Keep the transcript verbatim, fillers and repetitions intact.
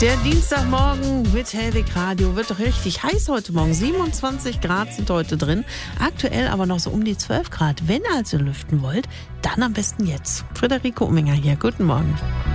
Der Dienstagmorgen mit Hellwig Radio wird richtig heiß heute Morgen. siebenundzwanzig Grad sind heute drin. Aktuell aber noch so um die zwölf Grad. Wenn ihr also lüften wollt, dann am besten jetzt. Friederike Umminger hier. Guten Morgen.